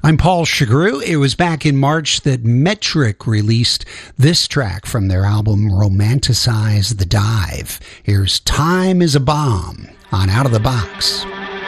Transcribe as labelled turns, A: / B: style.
A: I'm Paul Chagru. It was back in March that Metric released this track from their album Romanticize the Dive. Here's Time is a Bomb on Out of the Box.